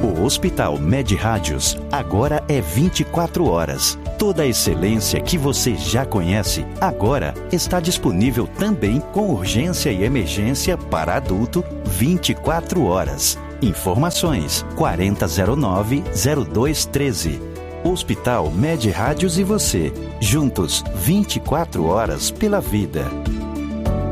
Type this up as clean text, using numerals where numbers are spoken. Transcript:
O Hospital Med Rádios agora é 24 horas. Toda a excelência que você já conhece, agora está disponível também com urgência e emergência para adulto 24 horas. Informações 4009-0213. Hospital Med Rádios e você, juntos 24 horas pela vida.